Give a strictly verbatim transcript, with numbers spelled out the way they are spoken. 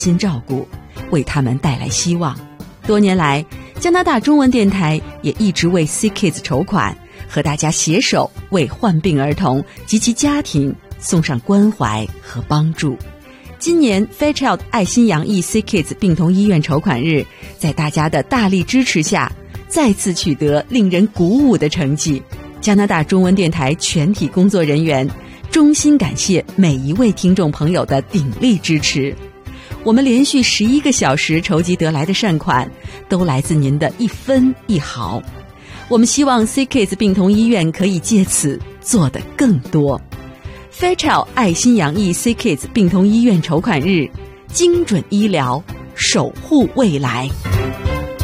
心照顾，为他们带来希望。多年来，加拿大中文电台也一直为 Sick Kids 筹款，和大家携手为患病儿童及其家庭送上关怀和帮助。今年 Fairchild 爱心洋溢 Sick Kids 病童医院筹款日，在大家的大力支持下，再次取得令人鼓舞的成绩。加拿大中文电台全体工作人员衷心感谢每一位听众朋友的鼎力支持。我们连续十一个小时筹集得来的善款，都来自您的一分一毫。我们希望 Sick Kids 病童医院可以借此做得更多。Fairchild 爱心洋溢 Sick Kids 病童医院筹款日，精准医疗，守护未来。